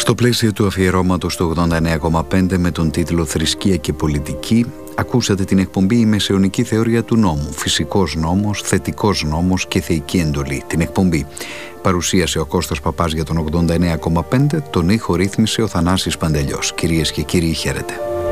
Στο πλαίσιο του αφιερώματος του 89,5 με τον τίτλο «Θρησκεία και πολιτική», ακούσατε την εκπομπή «Η Μεσαιωνική Θεωρία του Νόμου», «Φυσικός νόμος», «Θετικός νόμος» και «Θεϊκή εντολή». Την εκπομπή παρουσίασε ο Κώστας Παπάς για τον 89,5, τον ήχο ρύθμισε ο Θανάσης Παντελιός. Κυρίες και κύριοι, χαίρετε.